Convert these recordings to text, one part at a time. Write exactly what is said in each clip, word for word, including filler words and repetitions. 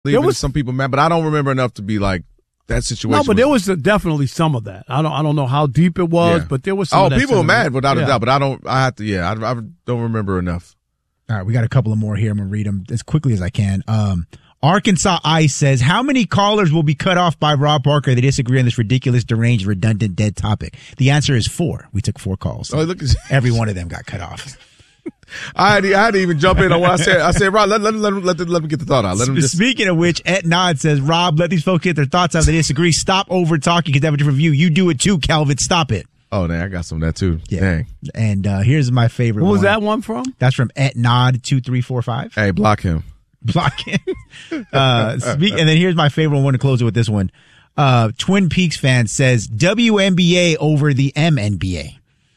leaving was, some people mad, but I don't remember enough to be like that situation. No, but was, there was definitely some of that. I don't I don't know how deep it was, yeah. but there was some oh, of that. people were mad without yeah. a doubt, but I don't, I have to, yeah, I, I don't remember enough. All right, we got a couple of more here. I'm going to read them as quickly as I can. Um, Arkansas Ice says, how many callers will be cut off by Rob Parker that disagree on this ridiculous, deranged, redundant, dead topic? The answer is four. We took four calls. So oh, look, every one of them got cut off. I had, to, I had to even jump in on what I said. I said, Rob, let, let, let, let, let me get the thought out. Let him just... Speaking of which, Et Nod says, Rob, let these folks get their thoughts out. They disagree. Stop over talking because they have a different view. You do it too, Calvin. Stop it. Oh, dang, I got some of that too. Yeah. Dang. And uh, here's my favorite one. What was one. that one from? That's from Et Nod two three four five. Hey, block him. Block him. uh, speak, and then here's my favorite one. I want to close it with this one. Uh, Twin Peaks fan says W N B A over the M N B A.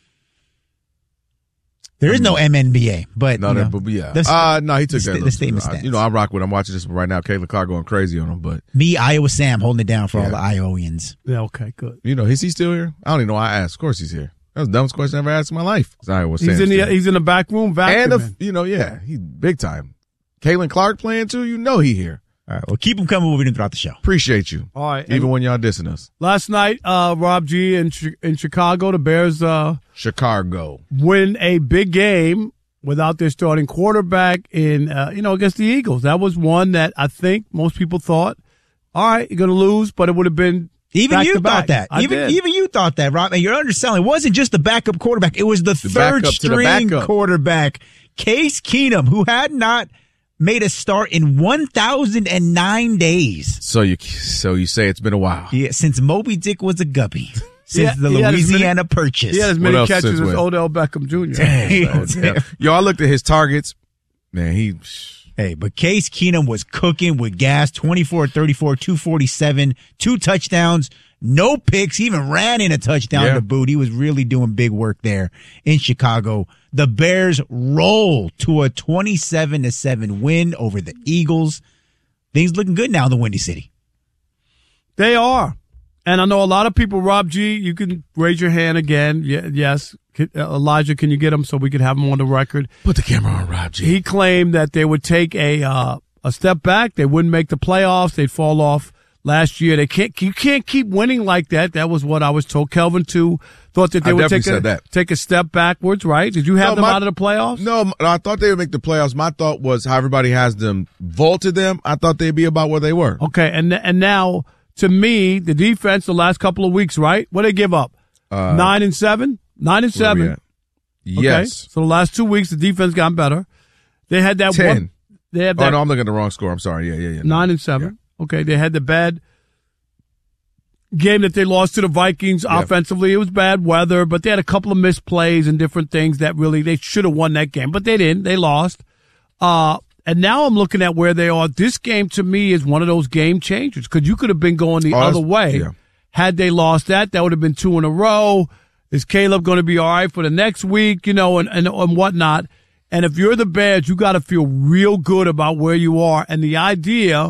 There is no M N B A, but no, you know, but yeah. the, uh, no, he took the, that. The statement stands. You know, I rock with him. I'm watching this right now. Caitlin Clark going crazy on him, but me, Iowa Sam, holding it down for yeah. all the Iowans. Yeah, okay, good. You know, is he still here? I don't even know. I asked. Of course, he's here. That was the dumbest question I ever asked in my life. Iowa Sam. He's in the he's in the back room, vacuuming. And the, you know, yeah, he big time. Caitlin Clark playing too. You know, he here. All right, well, keep him coming. We'll be throughout the show. Appreciate you. All right, even when y'all dissing us. Last night, uh, Rob G in in Chicago, the Bears uh, Chicago win a big game without their starting quarterback in, uh, you know, against the Eagles. That was one that I think most people thought, all right, you're going to lose, but it would have been Even back you to thought back. that. I Even did. even you thought that, Rob. And you're underselling. It wasn't just the backup quarterback. It was the, the third string quarterback, Case Keenum, who had not made a start in one thousand nine days. So you so you say it's been a while. Yeah, since Moby Dick was a guppy. Since Yeah, the he had as Louisiana many- Purchase. He had as What many else catches since as when? Odell Beckham Junior Dang. So, yeah. Yo, I looked at his targets. Man, he. Hey, but Case Keenum was cooking with gas, twenty-four thirty-four, two forty-seven, two touchdowns, no picks, he even ran in a touchdown Yeah. to boot. He was really doing big work there in Chicago. The Bears roll to a twenty-seven to seven win over the Eagles. Things looking good now in the Windy City. They are. And I know a lot of people, Rob G, you can raise your hand again. Yeah, yes. Elijah, can you get him so we can have him on the record? Put the camera on, Rob G. He claimed that they would take a uh, a step back. They wouldn't make the playoffs. They'd fall off last year. They can't. You can't keep winning like that. That was what I was told. Kelvin too thought that they I would take definitely a said that. take a step backwards. Right? Did you have No, them my- out of the playoffs? No, I thought they would make the playoffs. My thought was how everybody has them vaulted them. I thought they'd be about where they were. Okay, and and now to me, the defense the last couple of weeks, right? What they give up? Uh, Nine and seven. Nine and where we seven. at? Yes. Okay? So the last two weeks, the defense got better. They had that Ten. one. They had that Oh, no, I'm looking at the wrong score. I'm sorry. Yeah, yeah, yeah. nine and seven. Okay, they had the bad game that they lost to the Vikings Yeah. offensively. It was bad weather, but they had a couple of missed plays and different things that really they should have won that game, but they didn't. They lost. Uh, and now I'm looking at where they are. This game to me is one of those game changers because you could have been going the Oh, other that's- way. yeah. Had they lost that, that would have been two in a row. Is Caleb going to be all right for the next week, you know, and, and, and whatnot? And if you're the Bears, you got to feel real good about where you are. And the idea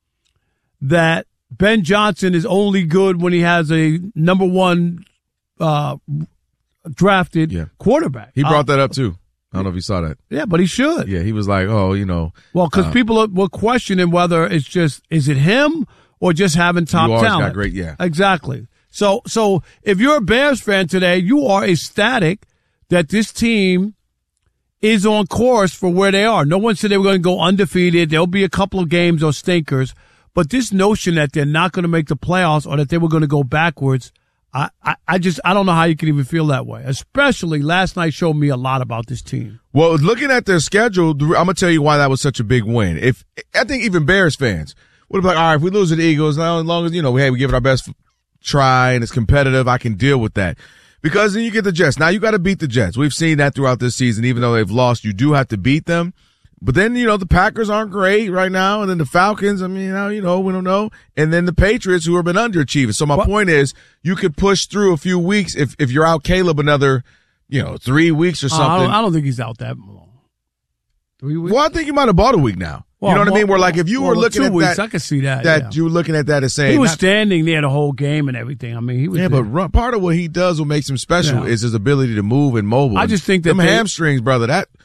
that Ben Johnson is only good when he has a number one uh, drafted Yeah. quarterback. He brought Uh, that up too. I don't know if you saw that. Yeah, but he should. Yeah, he was like, oh, you know. Well, because uh, people are, were questioning whether it's just, is it him or just having top You always talent? got great, yeah. Exactly. So, so if you're a Bears fan today, you are ecstatic that this team is on course for where they are. No one said they were going to go undefeated. There'll be a couple of games or stinkers, but this notion that they're not going to make the playoffs or that they were going to go backwards, I, I, I just, I don't know how you can even feel that way. Especially last night showed me a lot about this team. Well, looking at their schedule, I'm going to tell you why that was such a big win. If I think even Bears fans would have been like, all right, if we lose to the Eagles, now as long as, you know, hey, we give it our best try and it's competitive, I can deal with that. Because then you get the Jets. Now you got to beat the Jets. We've seen that throughout this season. Even though they've lost, you do have to beat them. But then, you know, the Packers aren't great right now. And then the Falcons, I mean, you know, we don't know. And then the Patriots, who have been underachieving. So my What? point is, you could push through a few weeks if, if you're out Caleb another, you know, three weeks or Uh, I, something. don't, I don't think he's out that long. Three weeks? Well, I think you might have bought a week now. Well, you know what well, I mean? Where like if you well, were looking two at weeks, that, I could see that. that yeah. you were looking at that as saying He was not- standing there the whole game and everything. I mean, he was. yeah, there. but run, part of what he does, what makes him special, Yeah. is his ability to move and mobile. I just think that them they- hamstrings, brother. That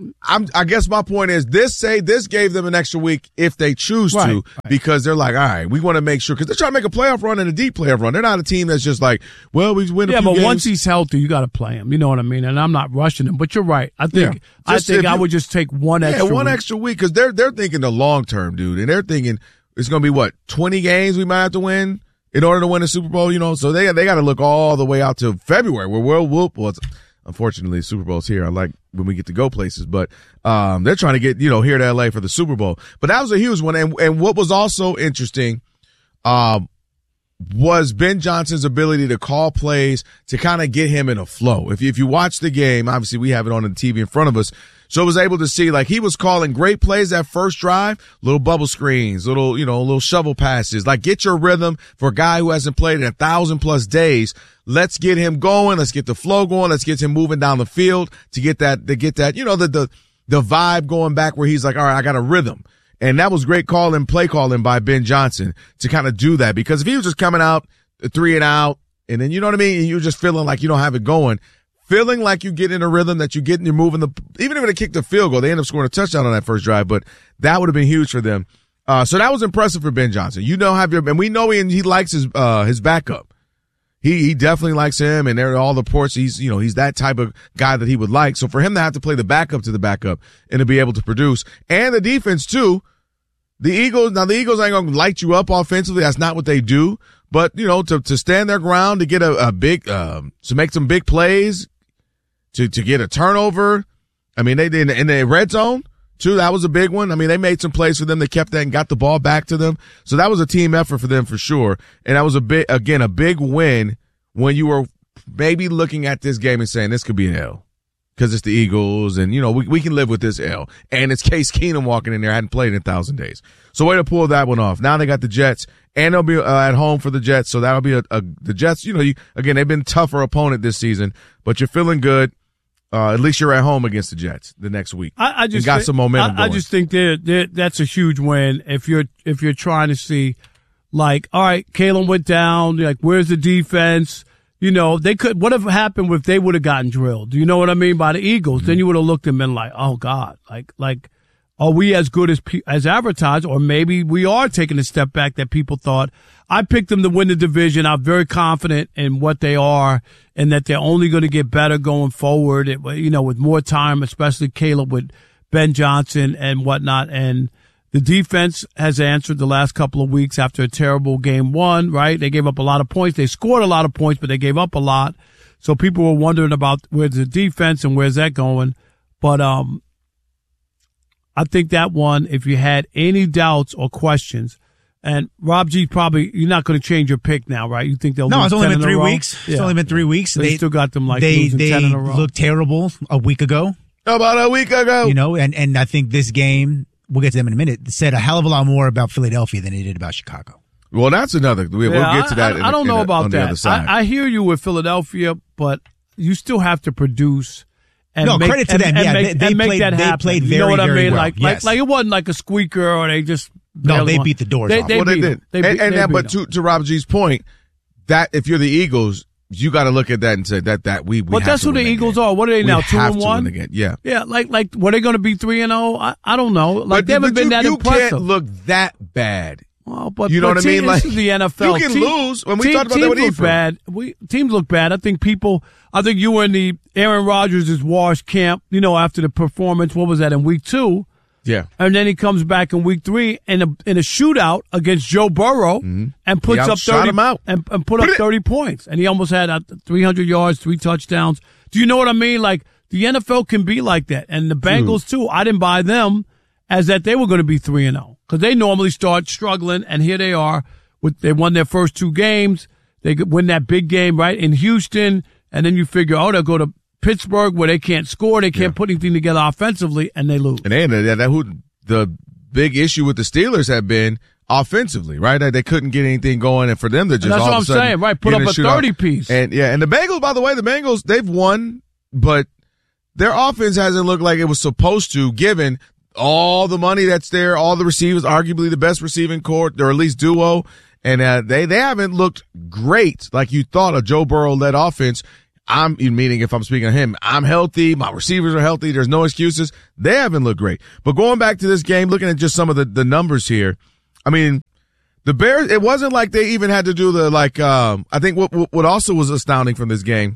I'm, I guess my point is this say this gave them an extra week if they choose right, to, right. because they're like, all right, we want to make sure, because they're trying to make a playoff run and a deep playoff run. They're not a team that's just like, well, we win a yeah, few but games. once he's healthy, you got to play him. You know what I mean? And I'm not rushing him, but you're right. I think Yeah. I Just think if I you- would just take one yeah, extra. one week. extra week, because they're they're thinking the long term, dude, and they're thinking it's going to be what twenty games we might have to win in order to win a Super Bowl. You know, so they they got to look all the way out to February, where we'll whoop. Well, it's, unfortunately, the Super Bowl's here. I like when we get to go places, but um, they're trying to get you know here to L A for the Super Bowl. But that was a huge one, and and what was also interesting, um. was Ben Johnson's ability to call plays to kind of get him in a flow. If you, if you watch the game, obviously we have it on the T V in front of us. So I was able to see, like, he was calling great plays that first drive, little bubble screens, little, you know, little shovel passes, like get your rhythm for a guy who hasn't played in a thousand plus days. Let's get him going. Let's get the flow going. Let's get him moving down the field to get that, to get that, you know, the, the, the vibe going back where he's like, all right, I got a rhythm. And that was great calling, play calling by Ben Johnson to kind of do that, because if he was just coming out three and out and then, you know what I mean? You're just feeling like you don't have it going, feeling like you get in a rhythm that you get and you're moving the, even if they kicked the field goal, they end up scoring a touchdown on that first drive, but that would have been huge for them. Uh, so that was impressive for Ben Johnson. You know, have your, and we know he, he likes his, uh, his backup. He, he definitely likes him, and there are all the reports. He's, you know, he's that type of guy that he would like. So for him to have to play the backup to the backup and to be able to produce, and the defense too, the Eagles, now the Eagles ain't going to light you up offensively. That's not what they do. But, you know, to, to stand their ground, to get a, a big, um, to make some big plays, to, to get a turnover. I mean, they did in the red zone too. That was a big one. I mean, they made some plays for them. They kept that and got the ball back to them. So that was a team effort for them for sure. And that was a big, again, a big win when you were maybe looking at this game and saying this could be an L. Because it's the Eagles, and, you know, we we can live with this L. And it's Case Keenum walking in there, hadn't played in a thousand days. So way to pull that one off. Now they got the Jets, and they'll be uh, at home for the Jets, so that'll be a, a the Jets, you know, you, again, they've been a tougher opponent this season, but you're feeling good. Uh, at least you're at home against the Jets the next week. I, I just and got think, some momentum I, I going. just think they're, they're, that's a huge win if you're if you're trying to see, like, all right, Kalen went down, like, where's the defense? You know, they could, what have happened if they would have gotten drilled? Do you know what I mean? By the Eagles. Mm-hmm. Then you would have looked at them and like, oh God, like, like, are we as good as, as advertised? Or maybe we are taking a step back that people thought. I picked them to win the division. I'm very confident in what they are and that they're only going to get better going forward. It, you know, with more time, especially Caleb with Ben Johnson and whatnot. And the defense has answered the last couple of weeks after a terrible game one, right? They gave up a lot of points. They scored a lot of points, but they gave up a lot. So people were wondering about where's the defense and where's that going. But, um, I think that one, if you had any doubts or questions, and Rob G probably, you're not going to change your pick now, right? You think they'll No, lose it's only ten been in a three row? weeks. It's Yeah. only been three weeks. So they still got them like they losing they ten in a row. looked terrible a week ago. About a week ago. You know, and, and I think this game, we'll get to them in a minute, said a hell of a lot more about Philadelphia than it did about Chicago. Well, that's another. We, Yeah, we'll get to that. I, in, I don't in know the, about on the that. other side. I, I hear you with Philadelphia, but you still have to produce. And No, make, credit to and, them. and Yeah, make, they- they and make played- that they happen. played You know very, what I very mean? well, Like, yes. like, like it wasn't like a squeaker or they just. No, barely they won. beat the doors They, off. they well, they beat did. them. They and beat- and they that, beat but them. to, to Rob G's point, that if you're the Eagles, you got to look at that and say that that we. we But have that's to who the win that Eagles game. are. What are they We now? Two have and to one. win again. Yeah. Yeah, like like were they going to be three and zero? I I don't know. Like But, they haven't but been you, that you impressive. can't look that bad. Well, but You know but what I mean? team- Like, this is the N F L. you can Team- lose. When we team- talked about that teams with look Ephraim. bad. We teams look bad. I think people. I think you were in the Aaron Rodgers is washed camp. You know, after the performance, what was that in week two? Yeah. And then he comes back in week three in a in a shootout against Joe Burrow Mm-hmm. and puts up outshot thirty him out. And, and put up thirty points. And he almost had uh, three hundred yards, three touchdowns. Do you know what I mean? Like the N F L can be like that, and the Bengals too. I didn't buy them as that they were going to be three and zero because they normally start struggling, and here they are. With they won their first two games, they could win that big game right in Houston, and then you figure, oh, they'll go to Pittsburgh where they can't score, they can't Yeah. put anything together offensively, and they lose. And they ended that, that who the big issue with the Steelers have been offensively, right? They, they couldn't get anything going, and for them to just And that's all what of I'm a sudden saying, right? Put get up in a shootout. thirty piece. And yeah, and the Bengals, by the way, the Bengals they've won, but their offense hasn't looked like it was supposed to, given all the money that's there, all the receivers, arguably the best receiving court, or at least duo, and uh, they they haven't looked great like you thought a Joe Burrow led offense. I'm meaning if I'm speaking of him, I'm healthy. My receivers are healthy. There's no excuses. They haven't looked great. But going back to this game, looking at just some of the, the numbers here, I mean, the Bears, it wasn't like they even had to do the, like, um, I think what, what also was astounding from this game,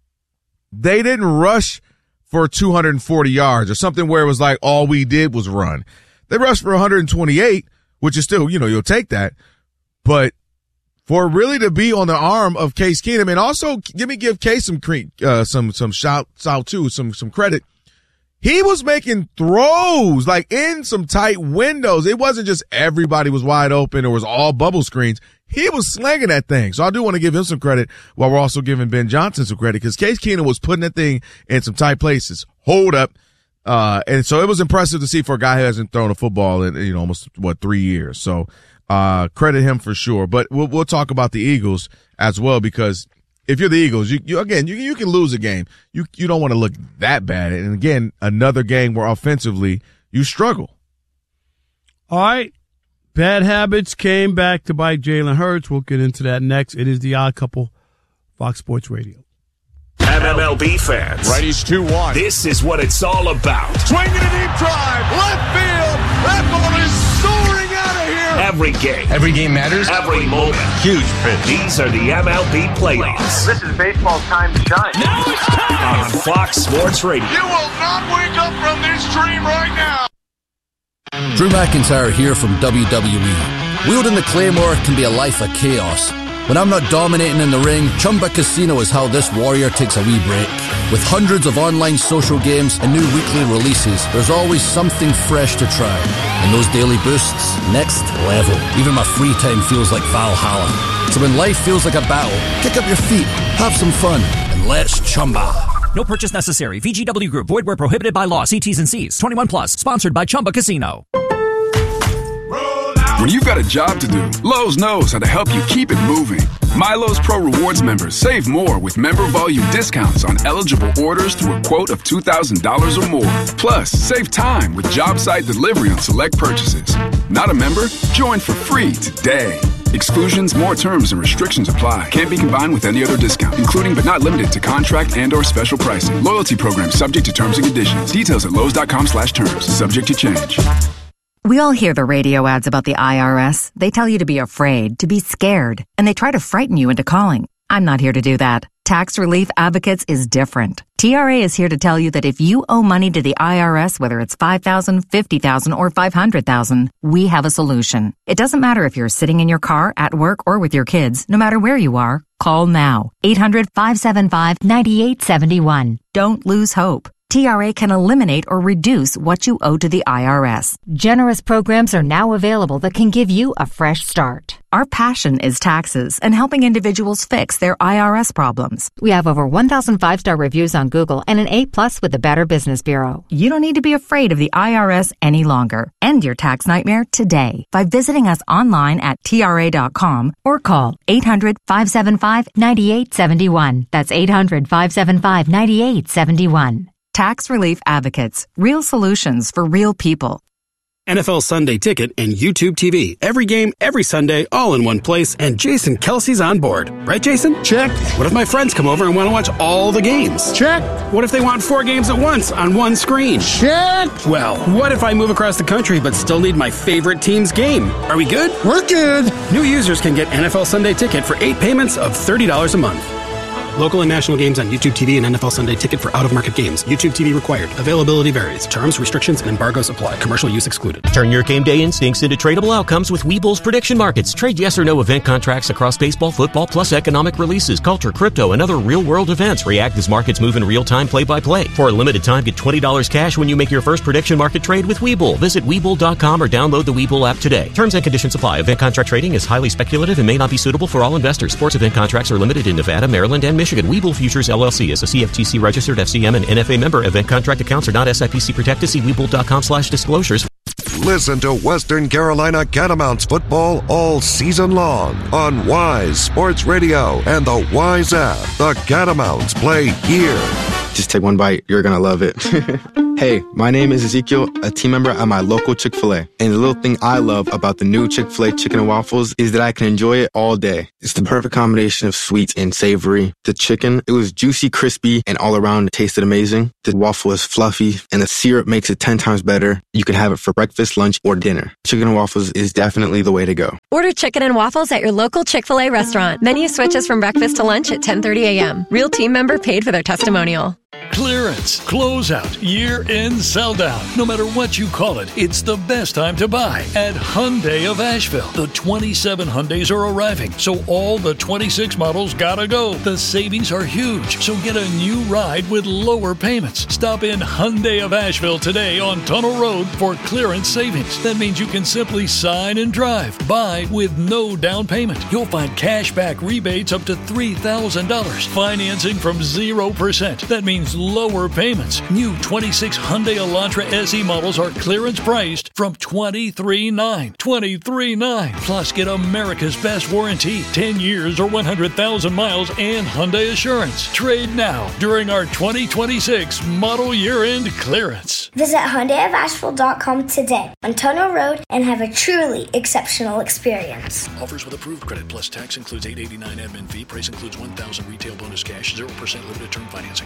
they didn't rush for two hundred forty yards or something where it was like all we did was run. They rushed for one hundred twenty-eight, which is still, you know, you'll take that. But for really to be on the arm of Case Keenum, and also give me give Case some uh, some some shout out too, some some credit. He was making throws like in some tight windows. It wasn't just everybody was wide open or was all bubble screens. He was slanging that thing. So I do want to give him some credit while we're also giving Ben Johnson some credit because Case Keenum was putting that thing in some tight places. Hold up. Uh, and so it was impressive to see for a guy who hasn't thrown a football in, you know, almost what, three years. So, uh, credit him for sure. But we'll, we'll talk about the Eagles as well because if you're the Eagles, you, you again, you, you can lose a game. You, you don't want to look that bad. And again, another game where offensively you struggle. All right. Bad habits came back to bite Jalen Hurts. We'll get into that next. It is the Odd Couple, Fox Sports Radio. M L B fans. Righties two one. This is what it's all about. Swinging a deep drive. Left field. That ball is soaring out of here. Every game. Every game matters. Every moment. Huge pitch. These are the M L B playoffs. This is baseball's time to shine. Now it's time. On Fox Sports Radio. You will not wake up from this dream right now. Drew McIntyre here from W W E. Wielding the Claymore can be a life of chaos. When I'm not dominating in the ring, Chumba Casino is how this warrior takes a wee break. With hundreds of online social games and new weekly releases, there's always something fresh to try. And those daily boosts, next level. Even my free time feels like Valhalla. So when life feels like a battle, kick up your feet, have some fun, and let's Chumba. No purchase necessary. V G W Group. Void where prohibited by law. See T's and C's. twenty-one plus. Sponsored by Chumba Casino. When you've got a job to do, Lowe's knows how to help you keep it moving. MyLowe's Pro Rewards members save more with member volume discounts on eligible orders through a quote of two thousand dollars or more. Plus, save time with job site delivery on select purchases. Not a member? Join for free today. Exclusions, more terms, and restrictions apply. Can't be combined with any other discount, including but not limited to contract and or special pricing. Loyalty program subject to terms and conditions. Details at Lowe's.com slash terms. Subject to change. We all hear the radio ads about the I R S. They tell you to be afraid, to be scared, and they try to frighten you into calling. I'm not here to do that. Tax Relief Advocates is different. T R A is here to tell you that if you owe money to the I R S, whether it's five thousand dollars, fifty thousand dollars, or five hundred thousand dollars, we have a solution. It doesn't matter if you're sitting in your car, at work, or with your kids. No matter where you are, call now. eight hundred, five seven five, nine eight seven one. Don't lose hope. T R A can eliminate or reduce what you owe to the I R S. Generous programs are now available that can give you a fresh start. Our passion is taxes and helping individuals fix their I R S problems. We have over one thousand five-star reviews on Google and an A plus with the Better Business Bureau. You don't need to be afraid of the I R S any longer. End your tax nightmare today by visiting us online at T R A dot com or call eight hundred, five seven five, nine eight seven one. That's eight hundred, five seven five, nine eight seven one. Tax Relief Advocates. Real solutions for real people. N F L Sunday Ticket and YouTube T V. Every game, every Sunday, all in one place, and Jason Kelsey's on board. Right, Jason? Check. What if my friends come over and want to watch all the games? Check. What if they want four games at once on one screen? Check. Well, what if I move across the country but still need my favorite team's game? Are we good? We're good. New users can get N F L Sunday Ticket for eight payments of thirty dollars a month. Local and national games on YouTube T V and N F L Sunday Ticket for out-of-market games. YouTube T V required. Availability varies. Terms, restrictions, and embargoes apply. Commercial use excluded. Turn your game day instincts into tradable outcomes with Webull's prediction markets. Trade yes or no event contracts across baseball, football, plus economic releases, culture, crypto, and other real-world events. React as markets move in real time, play-by-play. For a limited time, get twenty dollars cash when you make your first prediction market trade with Webull. Visit Webull dot com or download the Webull app today. Terms and conditions apply. Event contract trading is highly speculative and may not be suitable for all investors. Sports event contracts are limited in Nevada, Maryland, and Michigan. Webull Futures L L C is a C F T C registered F C M and N F A member. Event contract accounts are not S I P C protected. See Webull dot com slash disclosures. Listen to Western Carolina Catamounts football all season long on Wise Sports Radio and the Wise app. The Catamounts play here. Just take one bite. You're going to love it. Hey, my name is Ezekiel, a team member at my local Chick-fil-A. And the little thing I love about the new Chick-fil-A chicken and waffles is that I can enjoy it all day. It's the perfect combination of sweet and savory. The chicken, it was juicy, crispy, and all around it tasted amazing. The waffle is fluffy, and the syrup makes it ten times better. You can have it for breakfast, lunch, or dinner. Chicken and waffles is definitely the way to go. Order chicken and waffles at your local Chick-fil-A restaurant. Menu switches from breakfast to lunch at ten thirty a.m. Real team member paid for their testimonial. Clearance, closeout, year-end sell-down. No matter what you call it, it's the best time to buy at Hyundai of Asheville. The twenty-seven Hyundais are arriving, so all the twenty-six models gotta go. The savings are huge, so get a new ride with lower payments. Stop in Hyundai of Asheville today on Tunnel Road for clearance savings. That means you can simply sign and drive. Buy with no down payment. You'll find cash back rebates up to three thousand dollars. Financing from zero percent. That means lower payments. New twenty-six Hyundai Elantra S E models are clearance priced from twenty-three nine. twenty-three nine. Plus, get America's best warranty, ten years or one hundred thousand miles, and Hyundai Assurance. Trade now during our twenty twenty-six model year-end clearance. Visit Hyundai of Asheville dot com today on Tunnel Road and have a truly exceptional experience. Offers with approved credit plus tax includes eight eighty-nine admin fee. Price includes one thousand retail bonus cash, zero percent limited term financing.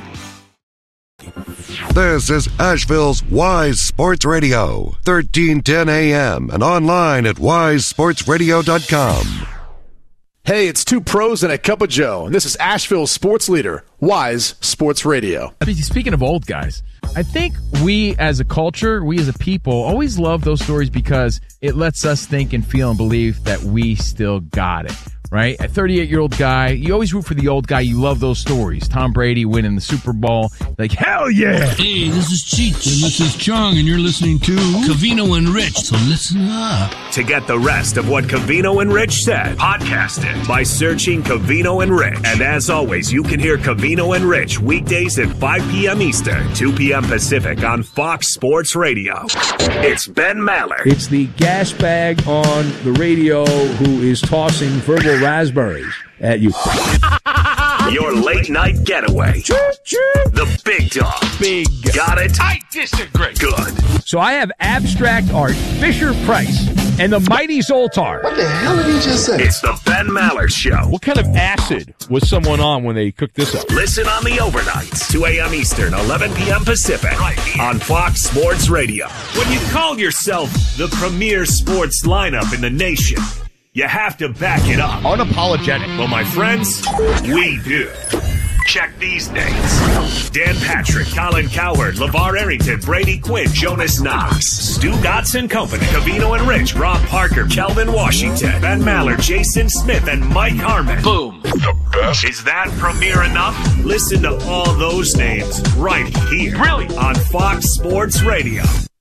This is Asheville's Wise Sports Radio, thirteen ten a.m. and online at wise sports radio dot com. Hey, it's two pros and a cup of Joe, and this is Asheville's sports leader, Wise Sports Radio. I mean, speaking of old guys, I think we as a culture, we as a people, always love those stories because it lets us think and feel and believe that we still got it. Right? A thirty-eight-year-old guy, you always root for the old guy. You love those stories. Tom Brady winning the Super Bowl. Like, hell yeah! Hey, this is Cheech, and this is Chung, and you're listening to Covino and Rich, so listen up. To get the rest of what Covino and Rich said, podcast it by searching Covino and Rich. And as always, you can hear Covino and Rich weekdays at five p.m. Eastern, two p.m. Pacific on Fox Sports Radio. It's Ben Maller. It's the gas bag on the radio who is tossing verbal raspberries at you. Your late night getaway. The big dog. Big. Got it? I disagree. Good. So I have abstract art, Fisher Price, and the mighty Zoltar. What the hell did he just say? It's the Ben Maller Show. What kind of acid was someone on when they cooked this up? Listen on the overnights, two a.m. Eastern, eleven p.m. Pacific, right here on Fox Sports Radio. When you call yourself the premier sports lineup in the nation, you have to back it up. Unapologetic. Well, my friends, we do. Check these names. Dan Patrick, Colin Cowherd, LeVar Arrington, Brady Quinn, Jonas Knox, Stu Gotts Company, Covino and Rich, Rob Parker, Kelvin Washington, Ben Maller, Jason Smith, and Mike Harmon. Boom. The best. Is that premier enough? Listen to all those names right here. Brilliant. On Fox Sports Radio.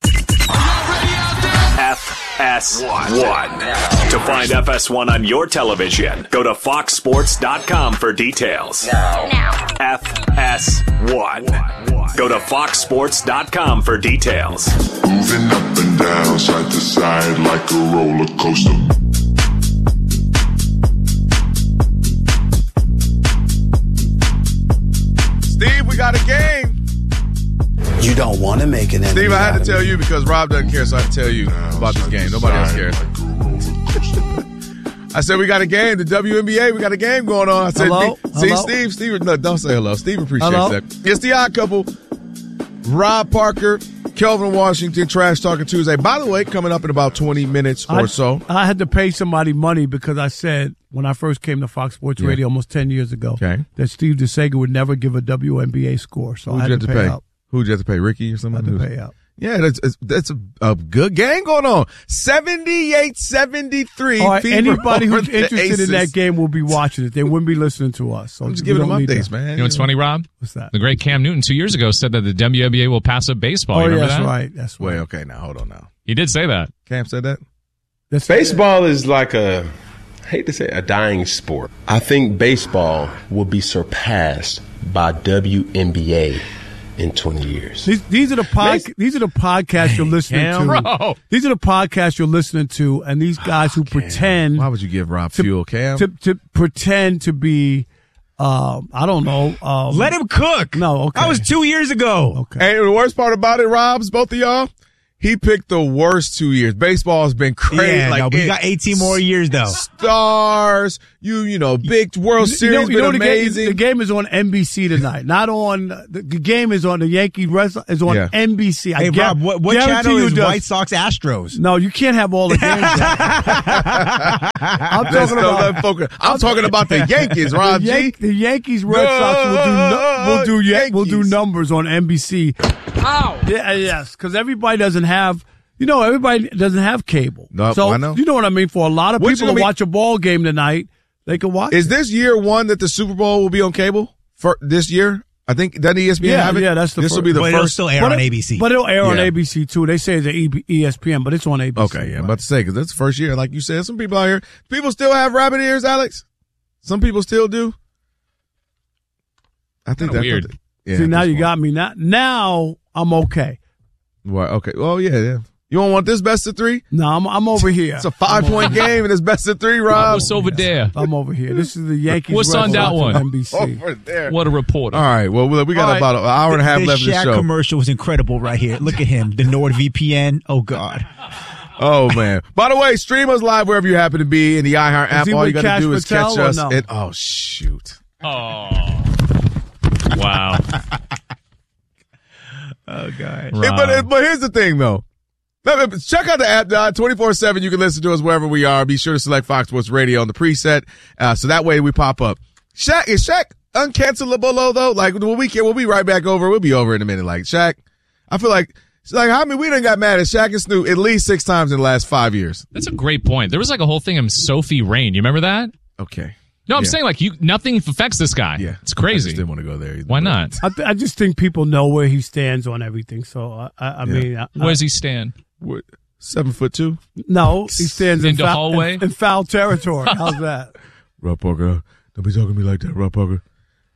F S one. To find F S one on your television, go to fox sports dot com for details. Now. F S one. Go to fox sports dot com for details. Moving up and down, side to side like a roller coaster. Steve, we got a game. You don't want to make an enemy. Steve, I had to tell you because Rob doesn't care, so I had to tell you about this game. Nobody else cares. I said we got a game. The W N B A, we got a game going on. I said, hello? see, hello? Steve, Steve, no, don't say hello. Steve appreciates hello? that. It's the Odd Couple. Rob Parker, Kelvin Washington, Trash Talking Tuesday. By the way, coming up in about twenty minutes or I, so. I had to pay somebody money because I said when I first came to Fox Sports Yeah. Radio almost ten years ago Okay. that Steve DeSega would never give a W N B A score. So Who'd I had you have to to pay, pay? out. Who'd you have to pay? Ricky or something? I had to Who's- pay out. Yeah, that's that's a, a good game going on. seventy-eight seventy-three. All right, anybody over who's the interested Aces. in that game will be watching it. They wouldn't be listening to us. So I'm just we giving them don't need updates, to- man. You know what's funny, Rob? What's that? The great Cam Newton two years ago said that the W N B A will pass up baseball. Oh, You yeah, remember that's that? right. That's right. Wait, okay, now hold on now. He did say that. Cam said that? That's Baseball is like a, I hate to say it, a dying sport. I think baseball will be surpassed by W N B A in twenty years. These, these are the pod, these are the podcasts you're listening Cam, to. bro. These are the podcasts you're listening to, and these guys who pretend. Why would you give Rob to, fuel, Cam? To, to pretend to be Um, I don't know. Um, Let him cook. No, okay. That was two years ago. Okay. And the worst part about it, Rob's, both of y'all, he picked the worst two years. Baseball has been crazy. Yeah, like no, but we it, got eighteen more years, though. Stars, you, you know, big World Series, you know, you know been the amazing. Game, the game is on N B C tonight. Not on, the, the game is on the Yankee Wrestling, is on Yeah. N B C. I Hey, gu- Rob, what, what guarantee channel you is does. White Sox Astros? No, you can't have all the games. I'm Let's talking don't about, let focus. I'm talking about the Yankees, Rob the, G. Yan- the Yankees Red Sox will do, no, will do, yeah, will do Yankees. numbers on N B C. Ow. Yeah, yes, because everybody doesn't have, you know, everybody doesn't have cable. No, so I know. you know what I mean. For a lot of What's people gonna to be- watch a ball game tonight, they can watch. Is it. this year one that the Super Bowl will be on cable for this year? I think doesn't E S P N Yeah, have it? yeah, that's the This will first- be the But it'll first. still air But on it- A B C. But it'll air on Yeah. A B C too. They say it's E- ESPN, but it's on A B C. Okay, yeah, I'm about to say because that's the first year. Like you said, some people out here, people still have rabbit ears, Alex. Some people still do. I think Kinda that's weird. what they- yeah, See, now that's you fine. got me. Now, now I'm okay. Well, okay. Oh yeah, yeah. You don't want this best of three? No, I'm I'm over here. It's a five point game and it's best of three, Rob. What's over there? I'm over here. This is the Yankees. What's Red on that Sox one? N B C. Over there. What a reporter. All right. Well, we we got All right. about an hour and a half This left of the Shaq show. commercial was incredible right here. Look at him, the NordVPN. Oh God. Oh man! By the way, stream us live wherever you happen to be in the iHeart app. he All you with got to Cash do is Patel catch or us. no? And, oh shoot! Oh. Wow. Oh God. Hey, but but here's the thing though. Now, check out the app twenty-four seven. You can listen to us wherever we are. Be sure to select Fox Sports Radio on the preset, uh, so that way we pop up. Shaq is Shaq uncancelable though? Like when we can, we'll be right back over. We'll be over in a minute. Like Shaq, I feel like it's like how many we done got mad at Shaq and Snoop at least six times in the last five years. That's a great point. There was like a whole thing of Sophie Rain. You remember that? Okay. No, I'm Yeah. saying like you, nothing affects this guy. Yeah, It's crazy. I just didn't want to go there either. Why not? I, th- I just think people know where he stands on everything. So I, I, I mean, I, Where does he stand? What, seven foot two? no, he stands in, In the foul, hallway? in, in foul territory. How's that? Rob Parker, don't be talking to me like that, Rob Parker.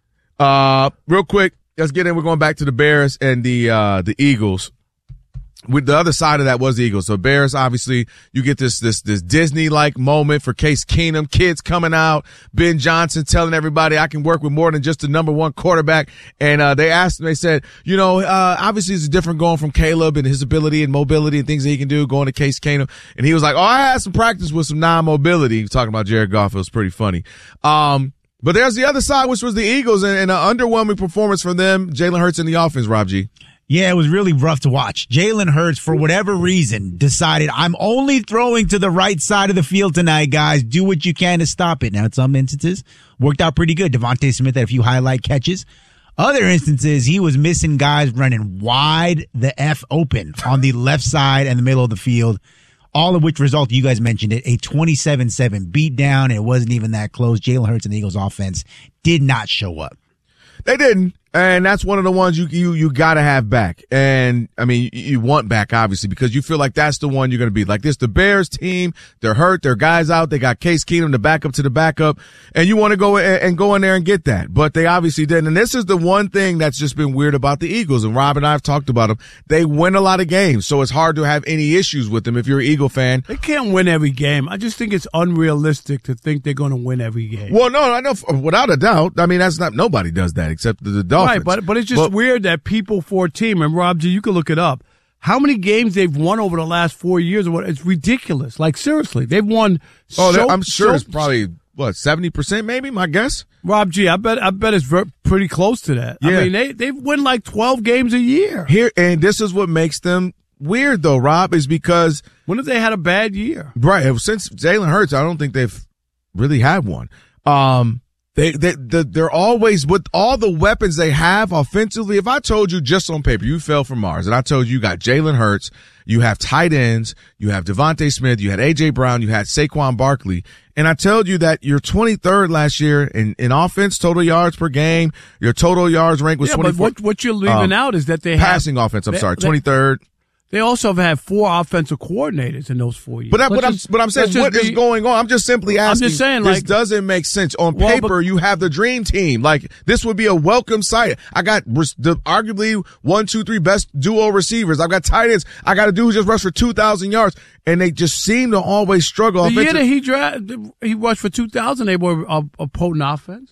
Uh, real quick, let's get in. We're going back to the Bears and the uh the Eagles. With the other side of that was the Eagles. So Bears, obviously, you get this this this Disney-like moment for Case Keenum, kids coming out, Ben Johnson telling everybody I can work with more than just the number one quarterback. And uh they asked him, they said, you know, uh obviously it's different going from Caleb and his ability and mobility and things that he can do going to Case Keenum. And he was like, oh, I had some practice with some non-mobility. He was talking about Jared Goff. It was pretty funny. Um, but there's the other side, which was the Eagles, and, and an underwhelming performance from them. Jalen Hurts in the offense, Rob G. Yeah, it was really rough to watch. Jalen Hurts, for whatever reason, decided, I'm only throwing to the right side of the field tonight, guys. Do what you can to stop it. Now, in some instances, worked out pretty good. Devontae Smith had a few highlight catches. Other instances, he was missing guys running wide the F open on the left side and the middle of the field, all of which resulted, you guys mentioned it, a twenty-seven seven beat down. It wasn't even that close. Jalen Hurts and the Eagles offense did not show up. They didn't. And that's one of the ones you you you gotta have back. And I mean, you, you want back obviously because you feel like that's the one you're gonna be like this. The Bears team, they're hurt, their guys out. They got Case Keenum, the backup to the backup, and you want to go and, and go in there and get that. But they obviously didn't. And this is the one thing that's just been weird about the Eagles. And Rob and I have talked about them. They win a lot of games, so it's hard to have any issues with them if you're an Eagle fan. They can't win every game. I just think it's unrealistic to think they're going to win every game. Well, no, I know without a doubt. I mean, that's not nobody does that except the, the Dolphins. Right, but but it's just But- weird that people for a team, and Rob G, you can look it up, how many games they've won over the last four years or what? It's ridiculous. Like seriously, they've won. Oh, so, I'm sure so, it's probably what seventy percent, maybe. My guess. Rob G, I bet I bet it's ver- pretty close to that. Yeah. I mean, they they win like twelve games a year. Here, and this is what makes them weird, though, Rob, is because when have they had a bad year? Right, since Jalen Hurts, I don't think they've really had one. Um, they they the, they're always with all the weapons they have offensively. If I told you just on paper you fell from Mars, and I told you you got Jalen Hurts, you have tight ends, you have Devontae Smith, you had A J Brown, you had Saquon Barkley, and I told you that you're twenty-third last year in, in offense, total yards per game, your total yards rank was Yeah, but twenty-four. what what you're leaving um, out is that they passing have, offense. I'm they- sorry, they- twenty-third. They also have had four offensive coordinators in those four years. But, I, but, I'm, just- but I'm saying, let's just what is be- going on? I'm just simply I'm asking. just saying, this like- doesn't make sense. On Well, paper, but- you have the dream team. Like, this would be a welcome sight. I got res- the arguably one, two, three best duo receivers. I've got tight ends. I got a dude who just rushed for two thousand yards, and they just seem to always struggle. The year offensive- that he drafted, he rushed for two thousand. They were a, a potent offense.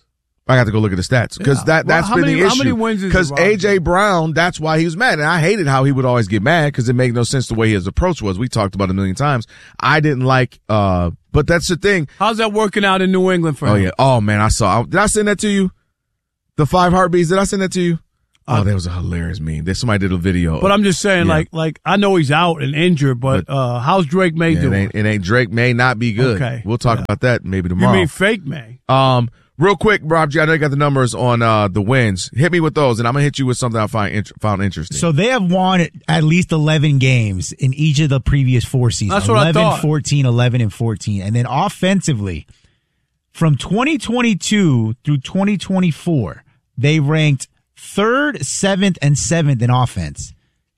I got to go look at the stats because Yeah. that that's Well, how been many- the how issue. many wins is Because it, Rob? A J Brown, that's why he was mad, and I hated how he would always get mad because it made no sense the way his approach was. We talked about it a million times. I didn't like, uh, but that's the thing. How's that working out in New England for Oh him? yeah. Oh man, I saw. Did I send that to you? The five heartbeats. Did I send that to you? Oh, that was a hilarious meme. That somebody did a video. But I'm just saying, Yeah. like, like I know he's out and injured, but, uh, how's Drake May Yeah, it doing? ain't, it ain't Drake may not be good. Okay. We'll talk Yeah. about that maybe You tomorrow. mean fake May? Um, real quick, Rob G, I know you got the numbers on uh the wins. Hit me with those, and I'm gonna hit you with something I find int- found interesting. So they have won at least eleven games in each of the previous four seasons. That's what I eleven, thought. fourteen, eleven, and fourteen. And then offensively, from twenty twenty-two through twenty twenty-four, they ranked third, seventh, and seventh in offense.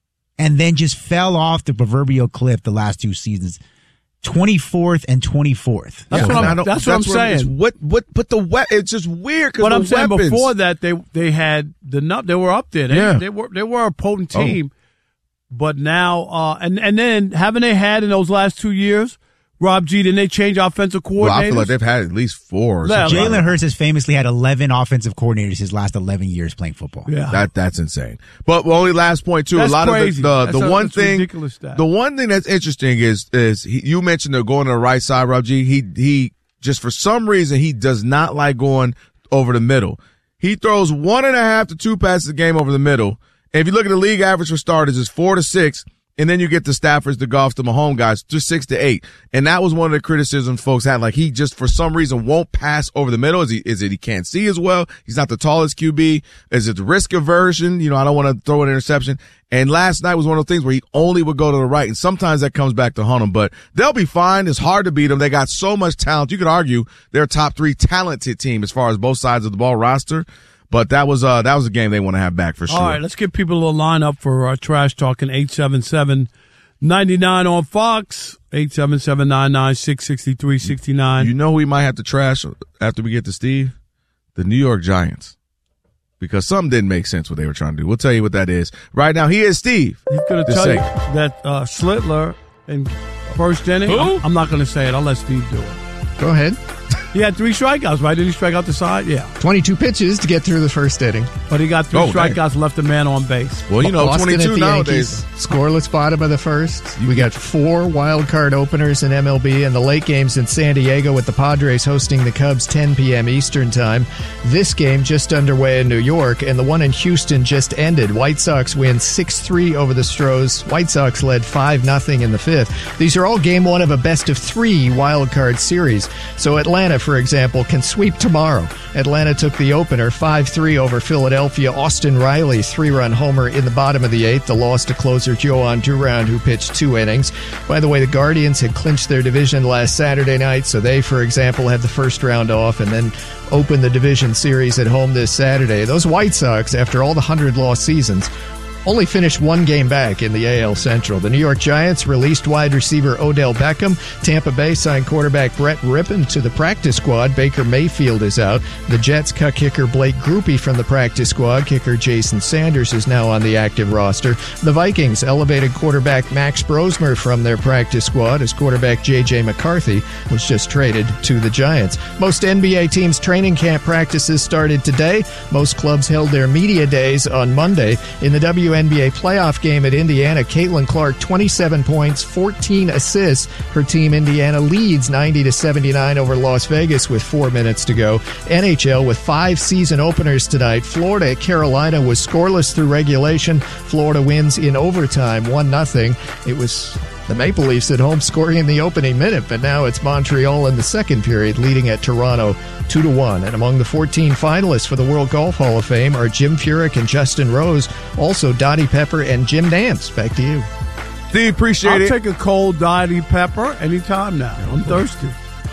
And then just fell off the proverbial cliff the last two seasons. twenty-fourth and twenty-fourth. That's what I'm- I don't- that's what I'm where it's- saying. What what but the we- it's just weird because But the I'm saying weapons. before that they they had the nut they were up there. They, Yeah. they were they were a potent Oh. team. But now uh and and then haven't they had in those last two years, Rob G, didn't they change offensive coordinators? Well, I feel like they've had at least four. Or Yeah, something. Jalen Hurts has famously had eleven offensive coordinators his last eleven years playing football. Yeah. That that's insane. But only last point too. That's a lot crazy. of the the, That's the a- one that's a thing ridiculous stat. the one thing that's interesting is is he, you mentioned the going to the right side, Rob G. He he just for some reason he does not like going over the middle. He throws one and a half to two passes a game over the middle. And if you look at the league average for starters, it's four to six. And then you get the Staffords, the Goffs, the Mahomes guys, just six to eight. And that was one of the criticisms folks had. Like he just for some reason won't pass over the middle. Is he, is it he can't see as well? He's not the tallest Q B. Is it the risk aversion? You know, I don't want to throw an interception. And last night was one of those things where he only would go to the right. And sometimes that comes back to haunt him, but they'll be fine. It's hard to beat them. They got so much talent. You could argue they're a top three talented team as far as both sides of the ball roster. But that was, uh, that was a game they want to have back for sure. All right, let's give people a little line up for uh, Trash Talking eight seven seven, nine nine on Fox, eight seven seven, nine nine six, six three six nine. You know who we might have to trash after we get to Steve? The New York Giants. Because something didn't make sense what they were trying to do. We'll tell you what that is. Right now, he is Steve. He's going to Just tell say you it. that uh, Slitler in first inning. Who? I'm, I'm not going to say it. I'll let Steve do it. Go ahead. He had three strikeouts, right? Did he strike out the side? Yeah. twenty-two pitches to get through the first inning. But he got three Oh, dang. strikeouts, left a man on base. Well, you know, Boston at twenty-two the nowadays. Yankees, scoreless bottom of the first. We got four wild card openers in M L B and the late games in San Diego with the Padres hosting the Cubs ten p.m. Eastern time. This game just underway in New York, and the one in Houston just ended. White Sox win six three over the Stros. White Sox led five nothing in the fifth. These are all game one of a best of three wild card series. So Atlanta, for example, can sweep tomorrow. Atlanta took the opener five three over Philadelphia. Austin Riley, three-run homer in the bottom of the eighth. The loss to closer Joan Duran, who pitched two innings. By the way, the Guardians had clinched their division last Saturday night, so they, for example, had the first round off and then opened the division series at home this Saturday. Those White Sox, after all the hundred-loss seasons, only finished one game back in the A L Central. The New York Giants released wide receiver Odell Beckham. Tampa Bay signed quarterback Brett Rippon to the practice squad. Baker Mayfield is out. The Jets cut kicker Blake Grupe from the practice squad. Kicker Jason Sanders is now on the active roster. The Vikings elevated quarterback Max Brosmer from their practice squad as quarterback J J McCarthy was just traded to the Giants. Most N B A teams' training camp practices started today. Most clubs held their media days on Monday. In the W N B A playoff game at Indiana, Caitlin Clark, twenty-seven points, fourteen assists. Her team, Indiana, leads ninety to seventy-nine over Las Vegas with four minutes to go. N H L with five season openers tonight. Florida at Carolina was scoreless through regulation. Florida wins in overtime, one nothing. It was the Maple Leafs at home scoring in the opening minute, but now it's Montreal in the second period, leading at Toronto two to one. And among the fourteen finalists for the World Golf Hall of Fame are Jim Furyk and Justin Rose, also Dottie Pepper and Jim Nantz. Back to you. Steve, appreciate I'll it. take a cold Dottie Pepper anytime now. I'm thirsty.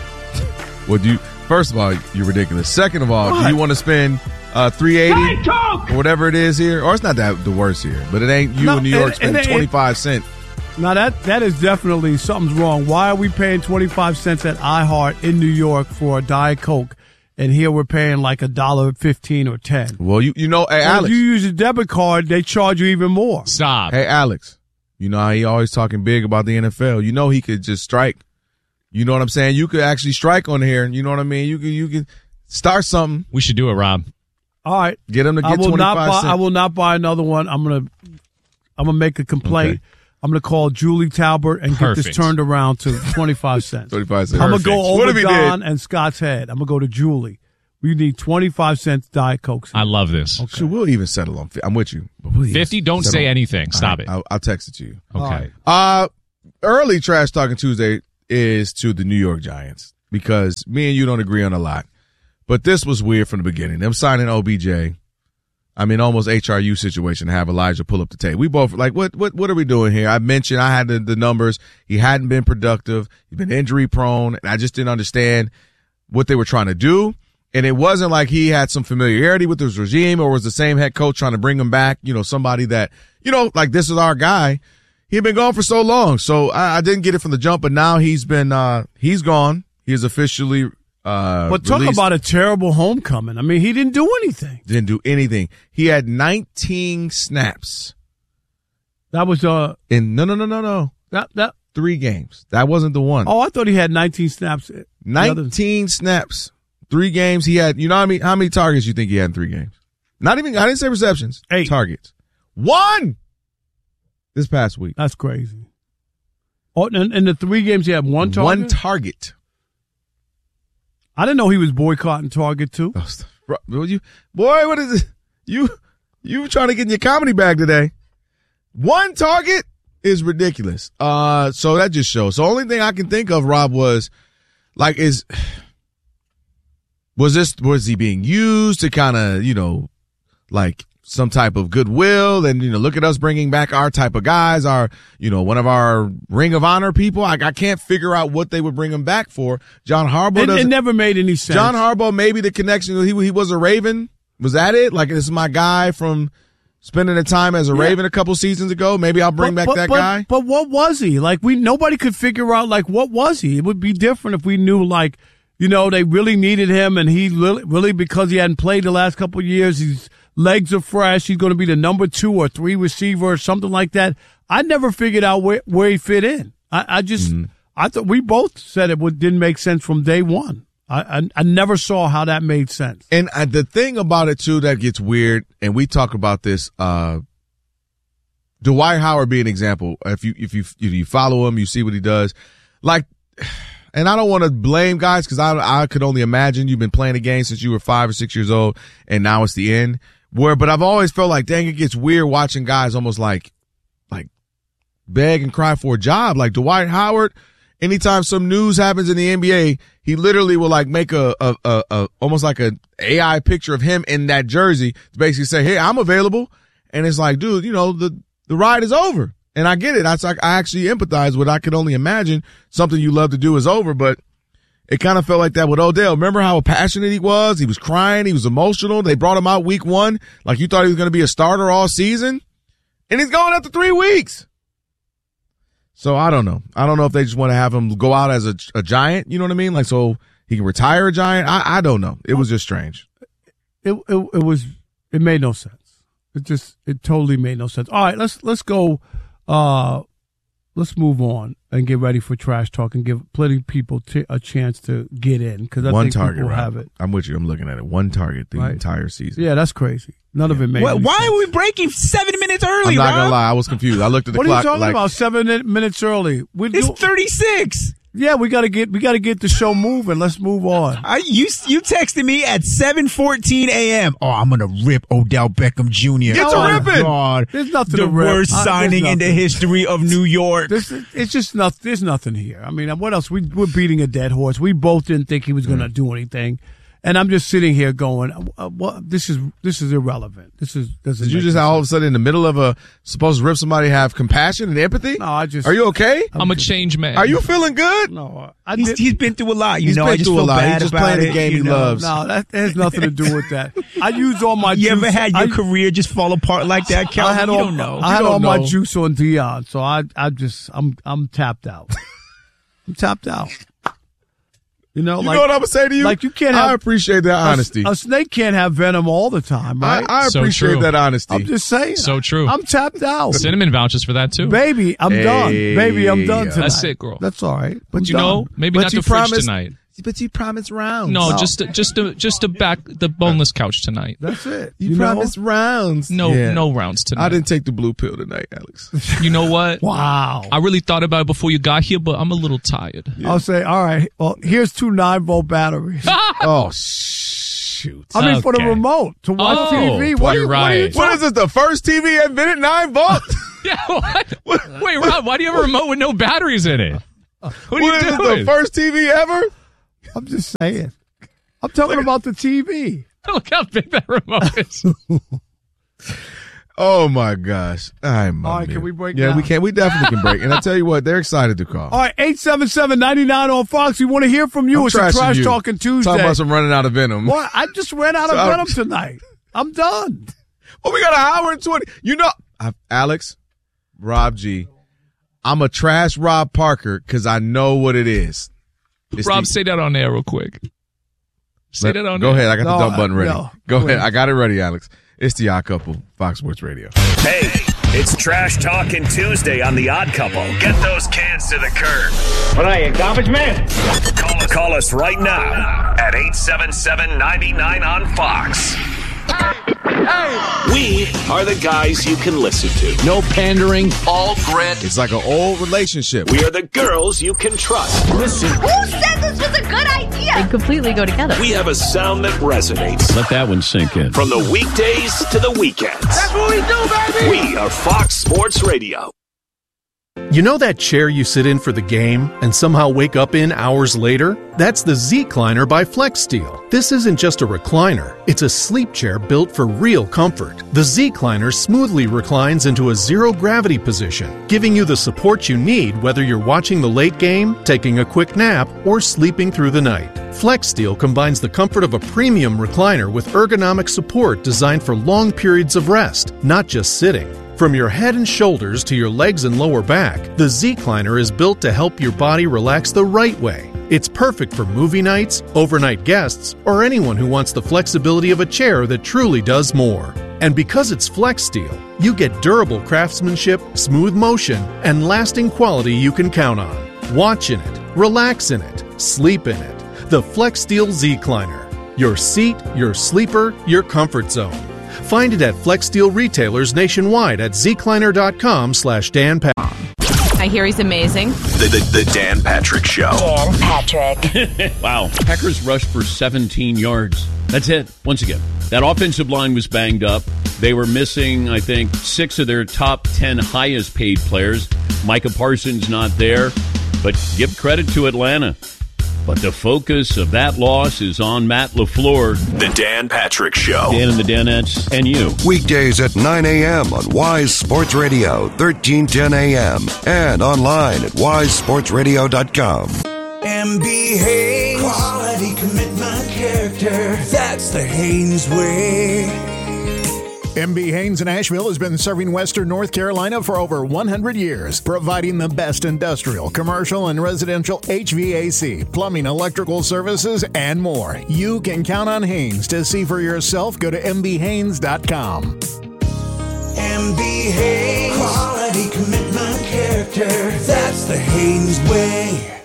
Would you? First of all, you're ridiculous. Second of all, What? do you want to spend uh, three eighty or whatever it is here? Or it's not that the worst here, but it ain't you No, in New York it- spending it- it- twenty-five cents. Now that that is definitely something's wrong. Why are we paying twenty-five cents at iHeart in New York for a Diet Coke, and here we're paying like a dollar fifteen or ten? Well, you you know, hey Well, Alex, if you use a debit card, they charge you even more. Stop. hey Alex, you know how he always talking big about the N F L. You know he could just strike. You know what I'm saying? You could actually strike on here. You know what I mean? You could you could Start something. We should do it, Rob. All right. Get him to get I will not twenty-five buy, cents. I will not buy another one. I'm gonna I'm gonna make a complaint. Okay. I'm gonna call Julie Talbert and Perfect. get this turned around to twenty-five cents. twenty-five cents. I'm gonna go What over if he Don did? and Scott's head. I'm gonna go to Julie. We need twenty-five cents Diet Coke. I love this. Okay. So we'll even settle on. I'm with you. But we'll fifty, don't settle say on- anything. All Stop right, it. I'll, I'll text it to you. Okay. Uh, early Trash Talking Tuesday is to the New York Giants because me and you don't agree on a lot. But this was weird from the beginning. Them signing O B J. I mean, almost H R U situation to have Elijah pull up the tape. We both like, what, what, what are we doing here? I mentioned I had the, the numbers. He hadn't been productive. He's been injury prone. And I just didn't understand what they were trying to do. And it wasn't like he had some familiarity with his regime or was the same head coach trying to bring him back. You know, somebody that, you know, like this is our guy. He had been gone for so long. So I, I didn't get it from the jump, but now he's been, uh, he's gone. He is officially, uh, But talk released. about a terrible homecoming. I mean, he didn't do anything. Didn't do anything. He had nineteen snaps. That was uh in no no no no no that that three games. That wasn't the one. Oh, I thought he had nineteen snaps. nineteen snaps, three games. He had. You know how many how many targets you think he had in three games? Not even. I didn't say receptions. Eight targets. One. This past week. That's crazy. Oh, and in the three games he had one target. One target. I didn't know he was boycotting Target too. Bro, you, boy, what is it? You, you trying to get in your comedy bag today? One target is ridiculous. Uh, so that just shows. So the only thing I can think of, Rob, was like, is was this was he being used to kind of, you know, like some type of goodwill and, you know, look at us bringing back our type of guys, our, you know, one of our Ring of Honor people. I, I can't figure out what they would bring him back for. John Harbaugh It, doesn't. it never made any sense. John Harbaugh, maybe the connection, he he was a Raven. Was that it? Like, this is my guy from spending the time as a Yeah. Raven a couple seasons ago. Maybe I'll bring But- back but- that but- guy. But what was he? Like, we nobody could figure out, like, what was he? It would be different if we knew, like, you know, they really needed him and he really, really because he hadn't played the last couple of years, his legs are fresh, he's going to be the number two or three receiver or something like that. I never figured out where, where he fit in. I, I just, Mm-hmm. I thought we both said it would, didn't make sense from day one. I, I, I never saw how that made sense. And uh, the thing about it, too, that gets weird, and we talk about this, uh, Dwight Howard being an example. If you, if you, if you follow him, you see what he does. Like, and I don't want to blame guys because I, I could only imagine you've been playing a game since you were five or six years old and now it's the end. Where, but I've always felt like, dang, it gets weird watching guys almost like, like beg and cry for a job. Like Dwight Howard, anytime some news happens in the N B A, he literally will like make a, a, a, a almost like a A I picture of him in that jersey to basically say, hey, I'm available. And it's like, dude, you know, the, the ride is over. And I get it. I, I actually empathize with, I could only imagine something you love to do is over, but it kind of felt like that with Odell. Remember how passionate he was? He was crying. He was emotional. They brought him out week one. Like you thought he was going to be a starter all season. And he's gone after three weeks. So I don't know. I don't know if they just want to have him go out as a, a giant. You know what I mean? Like, so he can retire a giant. I, I don't know. It was just strange. It, it, it was, it made no sense. It just, it totally made no sense. All right, let's, let's go. Uh, let's move on and get ready for trash talk and give plenty of people t- a chance to get in because I One think target, people Rob. have it. I'm with you. I'm looking at it. One target the Right. entire season. Yeah, that's crazy. None of it made. Why, any why sense. are we breaking seven minutes early, I'm not Rob? gonna lie. I was confused. I looked at the What clock. are you talking like, about? Seven min- minutes early. We It's do- thirty-six. Yeah, we gotta get we gotta get the show moving. Let's move on. I, you you texted me at seven fourteen a.m. Oh, I'm gonna rip Odell Beckham Junior Get oh, to ripping. God. There's nothing the to rip. worst I- there's signing in the nothing. history of New York. This, it's just not. There's nothing here. I mean, what else? We, we're beating a dead horse. We both didn't think he was going to do anything, and I'm just sitting here going, uh, "What? This is this is irrelevant. This is." This Did you just all of a sudden in the middle of a supposed to rip somebody have compassion and empathy? No, I just. Are you okay? I'm a change man. Are you feeling good? No, I He's, did, he's been through a lot, you He's know. been I just through a feel lot. bad He's just about playing the it, game you he know. loves. no, that has nothing to do with that. I used all my. You juice. ever had your I, career just fall apart like that, Cal? I had you all, don't know. I had You all don't my know. juice on Dion, so I I just I'm I'm tapped out. I'm tapped out. You know, You like know what I'm gonna say to you? like you can't have I appreciate that a- honesty. A, snake can't have venom all the time, I, right? I So appreciate true. that honesty. I'm just saying. So true. I'm tapped out. Cinnamon vouches for that too. Baby, I'm done. Hey. Baby, I'm done tonight. That's it, girl. That's all right. But I'm you know, done. maybe But not you the fridge promised- tonight. But you promised rounds. No, no. just to, just to, just to back the boneless couch tonight. That's it. You, you promised know? rounds. No, yeah. no rounds tonight. I didn't take the blue pill tonight, Alex. You know what? Wow. I really thought about it before you got here, but I'm a little tired. Yeah. I'll say, all right, well, here's two nine-volt batteries. Oh, shoot. I mean, okay. for the remote to watch oh, T V. What, you're are, right. what, are you what is this, the first T V invented nine volt? Yeah, what? Wait, Rob, why do you have a remote with no batteries in it? What are what you is doing? This, the first T V ever? I'm just saying. I'm talking about the T V. Look how big that remote is. Oh, my gosh. I'm All right, can we break Yeah, down? we can. We definitely can break. And I tell you what, they're excited to call. All right, eight seven seven, nine nine on Fox. We want to hear from you. I'm It's a Trash you. Talking Tuesday. Talking about some running out of venom. What? I just ran out of so venom tonight. I'm done. Well, we got an hour and twenty. You know, I, Alex, Rob G, I'm a trash Rob Parker because I know what it is. It's Rob, the, say that on air real quick. Say let, that on Go air. ahead. I got no, the dump button ready. No, go please. ahead. I got it ready, Alex. It's the Odd Couple, Fox Sports Radio. Hey, it's Trash Talking Tuesday on The Odd Couple. Get those cans to the curb. What are you, garbage man? Call us, call us right now at eight seven seven, nine nine on Fox. We are the guys you can listen to. No pandering. All grit. It's like an old relationship. We are the girls you can trust. Listen. Who said this was a good idea? They completely go together. We have a sound that resonates. Let that one sink in. From the weekdays to the weekends. That's what we do, baby! We are Fox Sports Radio. You know that chair you sit in for the game and somehow wake up in hours later? That's the Z-Cliner by FlexSteel. This isn't just a recliner. It's a sleep chair built for real comfort. The Z-Cliner smoothly reclines into a zero-gravity position, giving you the support you need whether you're watching the late game, taking a quick nap, or sleeping through the night. FlexSteel combines the comfort of a premium recliner with ergonomic support designed for long periods of rest, not just sitting. From your head and shoulders to your legs and lower back, the Z-Cliner is built to help your body relax the right way. It's perfect for movie nights, overnight guests, or anyone who wants the flexibility of a chair that truly does more. And because it's FlexSteel, you get durable craftsmanship, smooth motion, and lasting quality you can count on. Watch in it, relax in it, sleep in it. The FlexSteel Z-Cliner. Your seat, your sleeper, your comfort zone. Find it at FlexSteel retailers nationwide at zcliner.com slash Dan Pat. I hear he's amazing. The, the, the Dan Patrick Show. Dan Patrick. Wow. Packers rushed for seventeen yards. That's it. Once again, that offensive line was banged up. They were missing, I think, six of their top ten highest paid players. Micah Parsons not there. But give credit to Atlanta. But the focus of that loss is on Matt LaFleur. The Dan Patrick Show. Dan and the Danettes and you. Weekdays at nine a.m. on Wise Sports Radio, thirteen ten a.m. And online at wise sports radio dot com. M B Haynes. Quality, commitment, character. That's the Haynes way. M B Haynes in Asheville has been serving Western North Carolina for over one hundred years, providing the best industrial, commercial, and residential H V A C, plumbing, electrical services, and more. You can count on Haynes. To see for yourself, go to m b haynes dot com. M B Haynes. Quality, commitment, character. That's the Haynes way.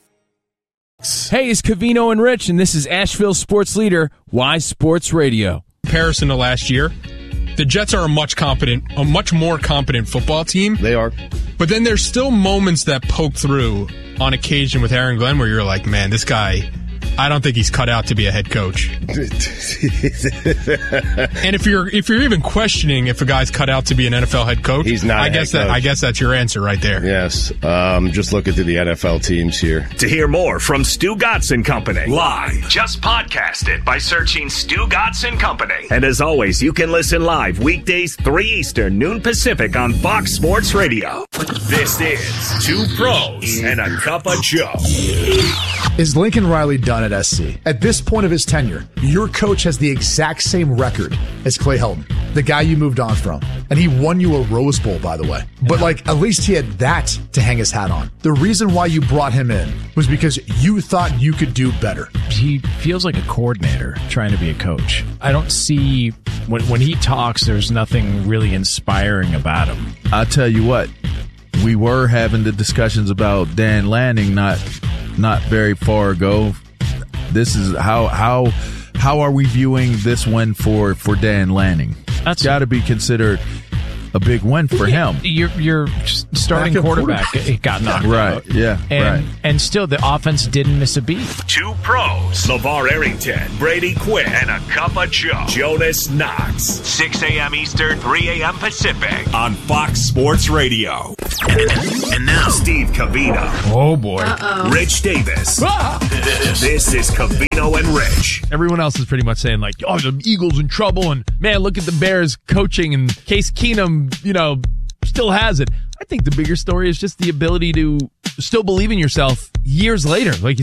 Hey, it's Covino and Rich, and this is Asheville sports leader, Wise Sports Radio. Comparison to last year, the Jets are a much competent, a much more competent football team. They are. But then there's still moments that poke through on occasion with Aaron Glenn where you're like, man, this guy, I don't think he's cut out to be a head coach. And if you're if you're even questioning if a guy's cut out to be an N F L head coach, he's not. I a guess head that coach. I guess that's your answer right there. Yes. Um, just look at the N F L teams here. To hear more from Stu Gotson Company live, just podcast it by searching Stu Gotson Company. And as always, you can listen live weekdays three Eastern, noon Pacific on Fox Sports Radio. This is Two Pros and a Cup of Joe. Is Lincoln Riley done at S C? At this point of his tenure, your coach has the exact same record as Clay Helton, the guy you moved on from. And he won you a Rose Bowl, by the way. But, like, at least he had that to hang his hat on. The reason why you brought him in was because you thought you could do better. He feels like a coordinator trying to be a coach. I don't see, when, when he talks, there's nothing really inspiring about him. I'll tell you what, we were having the discussions about Dan Lanning not not very far ago, this is how how how are we viewing this win for for Dan Lanning? That's got to be considered a big win for him. Your your starting Backup quarterback quarterback. it got knocked Right, out. yeah, and, right. And still, the offense didn't miss a beat. Two pros, LeVar Arrington, Brady Quinn, and a cup of Joe, Jonas Knox. six a.m. Eastern, three a.m. Pacific on Fox Sports Radio. And now, Steve Covino. Oh, boy. Uh-oh. Rich Davis. Ah! This, this is Covino and Rich. Everyone else is pretty much saying, like, oh, the Eagles in trouble, and, man, look at the Bears coaching, and Case Keenum, you know, still has it. I think the bigger story is just the ability to still believe in yourself years later. Like you